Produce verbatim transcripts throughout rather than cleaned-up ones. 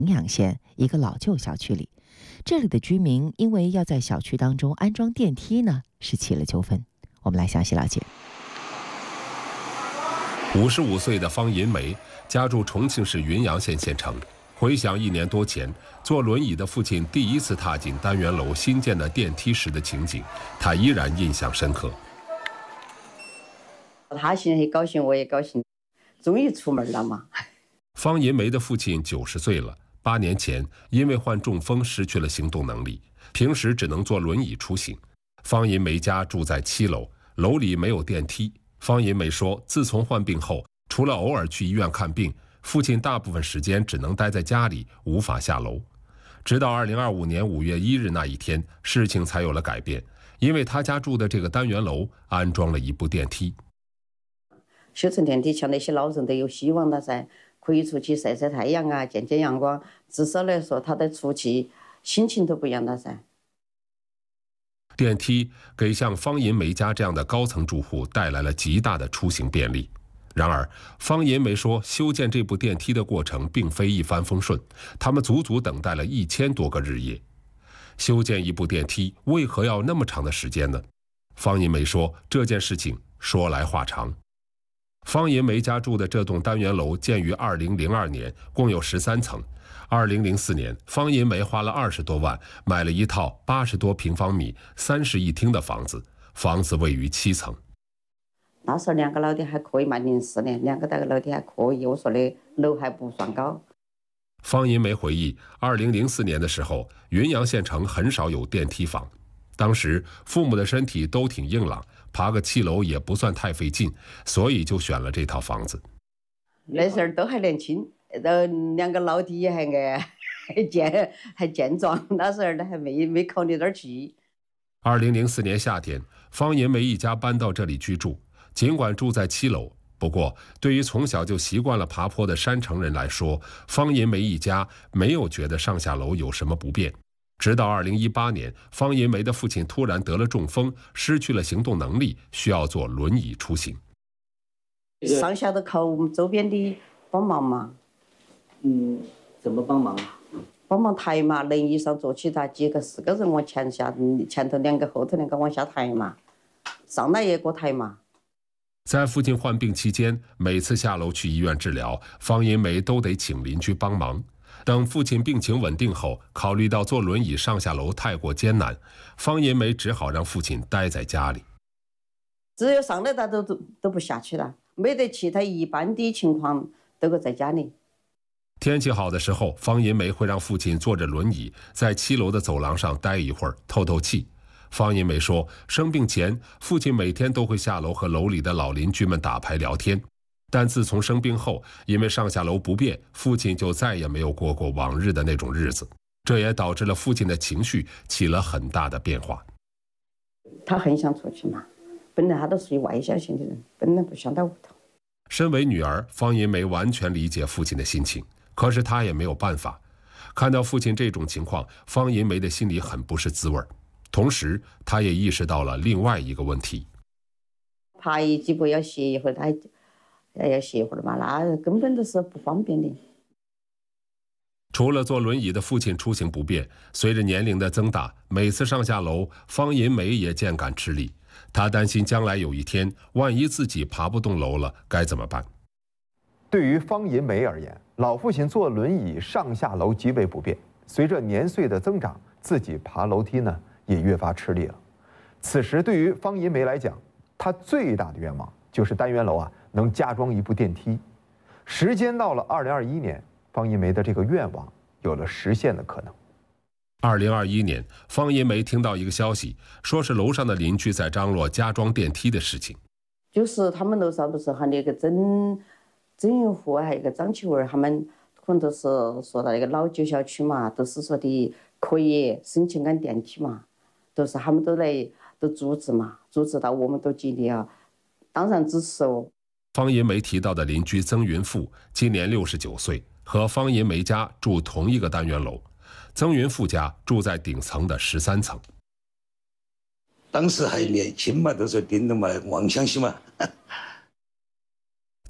平阳县一个老旧小区里，这里的居民因为要在小区当中安装电梯呢，是起了纠纷。我们来详细了解。 五十五岁的方银梅家住重庆市云阳县县城。回想一年多前，坐轮椅的父亲第一次踏进单元楼新建的电梯时的情景，他依然印象深刻。 他心里高兴，我也高兴，终于出门了嘛。 方银梅的父亲九十岁了，八年前因为患中风失去了行动能力，平时只能坐轮椅出行。方银梅家住在七楼，楼里没有电梯。方银梅说，自从患病后，除了偶尔去医院看病，父亲大部分时间只能待在家里，无法下楼。直到二零二五年五月一日那一天，事情才有了改变，因为他家住的这个单元楼安装了一部电梯。 修成电梯，像那些老人都有希望了噻，可以出去晒晒太阳啊，见见阳光，至少来说他的出去心情都不一样了噻。 电梯给像方银梅家这样的高层住户带来了极大的出行便利。然而，方银梅说，修建这部电梯的过程并非一帆风顺，他们足足等待了一千多个日夜。修建一部电梯为何要那么长的时间呢？方银梅说，这件事情说来话长。方银梅家住的这栋单元楼建于二零零二年，共有十三层。二零零四年，方银梅花了二十多万买了一套八十多平方米、三室一厅的房子，房子位于七层。 那时候两个楼梯还可以嘛，零四年两个那个楼梯还可以，我说的楼还不算高。 方银梅回忆，二零零四年的时候，云阳县城很少有电梯房，当时父母的身体都挺硬朗，爬个七楼也不算太费劲，所以就选了这套房子。 那时候都还年轻，呃，两个楼梯还矮，还健还健壮，那时候呢还没没考虑点去。 二零零四年夏天，方银梅一家搬到这里居住。尽管住在七楼，不过对于从小就习惯了爬坡的山城人来说，方银梅一家没有觉得上下楼有什么不便。直到二零一八年，方银梅的父亲突然得了中风，失去了行动能力，需要坐轮椅出行。 上下都靠我们周边的帮忙嘛。 嗯，怎么帮忙啊？ 帮忙抬嘛，轮椅上坐起他几个四个人往前下，前头两个后头两个往下抬嘛，上来也给我抬嘛。 在父亲患病期间，每次下楼去医院治疗，方银梅都得请邻居帮忙。等父亲病情稳定后，考虑到坐轮椅上下楼太过艰难，方银梅只好让父亲待在家里。 只有上来他都都都不下去了，没得其他一般的情况都搁在家里。 天气好的时候，方银梅会让父亲坐着轮椅在七楼的走廊上待一会儿，透透气。方银梅说，生病前父亲每天都会下楼和楼里的老邻居们打牌聊天，但自从生病后，因为上下楼不便，父亲就再也没有过过往日的那种日子，这也导致了父亲的情绪起了很大的变化。 他很想出去嘛，本来他都属于外向型的人，本来不想在屋头。 身为女儿，方银梅完全理解父亲的心情，可是她也没有办法。看到父亲这种情况，方银梅的心里很不是滋味。同时，他也意识到了另外一个问题： 爬一几步要歇一会儿，他要歇一会儿嘛，那根本都是不方便的。 除了坐轮椅的父亲出行不便，随着年龄的增大，每次上下楼，方银梅也渐感吃力。他担心将来有一天，万一自己爬不动楼了，该怎么办？ 对于方银梅而言，老父亲坐轮椅上下楼极为不便，随着年岁的增长，自己爬楼梯呢也越发吃力了。此时对于方银梅来讲，她最大的愿望就是单元楼啊能加装一部电梯。时间到了二零二一年，方银梅的这个愿望有了实现的可能。 二零二一年，方银梅听到一个消息，说是楼上的邻居在张罗加装电梯的事情。 就是他们楼上不是和那个曾曾云户还有一个张启文，他们可能都是说到那个老旧小区嘛，都是说的可以申请安电梯嘛，都是他们都来都组织嘛，组织到我们都极力啊，当然支持哦。 方银梅提到的邻居曾云富今年六十九岁，和方银梅家住同一个单元楼。曾云富家住在顶层的十三层。 当时还年轻嘛，都是盯着嘛，妄想些嘛。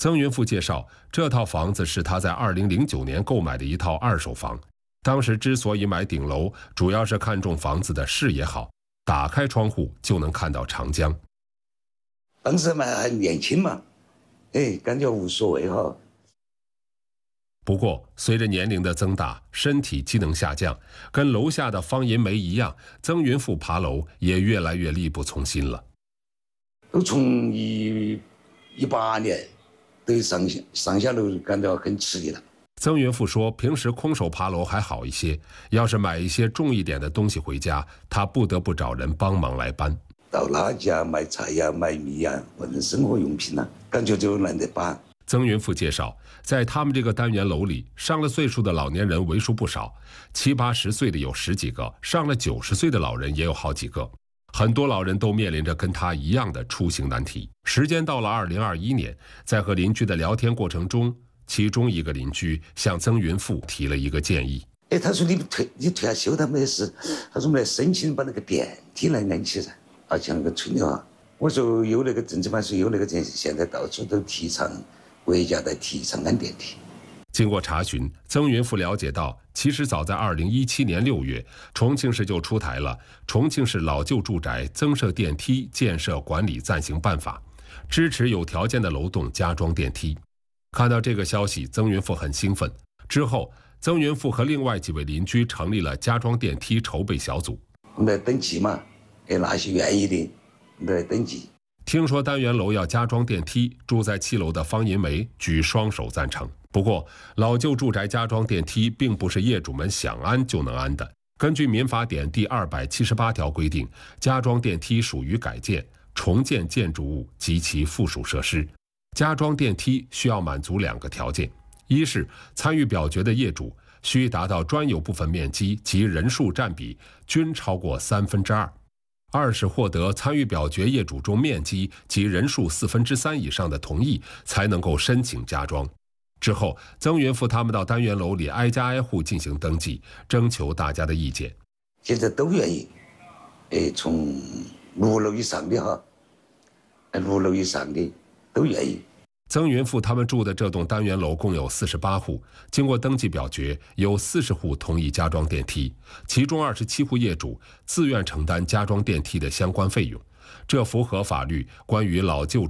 曾云富介绍，这套房子是他在二零零九年购买的一套二手房。当时之所以买顶楼，主要是看中房子的视野好，打开窗户就能看到长江。 当时嘛还年轻嘛，哎，感觉无所谓哈。 不过，随着年龄的增大，身体机能下降，跟楼下的方银梅一样，曾云富爬楼也越来越力不从心了。 都从一一八年，对上下上下楼感到很吃力了。 曾云富说，平时空手爬楼还好一些，要是买一些重一点的东西回家，他不得不找人帮忙来搬。 到哪家买菜呀、买米呀，或者生活用品啊，感觉就懒得搬。 曾云富介绍，在他们这个单元楼里，上了岁数的老年人为数不少，七八十岁的有十几个，上了九十岁的老人也有好几个。很多老人都面临着跟他一样的出行难题。时间到了二零二一年，在和邻居的聊天过程中，其中一个邻居向曾云富提了一个建议。 哎，他说你退你退下休他没事，他说我们来申请把那个电梯来安起噻，而且那个村里哈，我说有那个政治版说有那个电，现在到处都提倡，国家在提倡安电梯。 经过查询，曾云富了解到，其实早在二零一七年六月，重庆市就出台了《重庆市老旧住宅增设电梯建设管理暂行办法》，支持有条件的楼栋加装电梯。看到这个消息，曾云富很兴奋。之后，曾云富和另外几位邻居成立了加装电梯筹备小组。 我们来登记嘛，给那些愿意的，我们来登记。 听说单元楼要加装电梯，住在七楼的方银梅举双手赞成。不过，老旧住宅加装电梯并不是业主们想安就能安的。根据民法典第二百七十八条规定，加装电梯属于改建、重建建筑物及其附属设施。加装电梯需要满足两个条件：一是参与表决的业主需达到专有部分面积及人数占比均超过三分之二；二是获得参与表决业主中面积及人数四分之三以上的同意，才能够申请加装。之后，曾云富他们到单元楼里挨家挨户进行登记，征求大家的意见。 现在都愿意，哎，从六楼以上的哈，六楼以上的都愿意。 曾云富他们住的这栋单元楼共有四十八户，经过登记表决，有四十户同意加装电梯，其中二十七户业主自愿承担加装电梯的相关费用，这符合法律关于老旧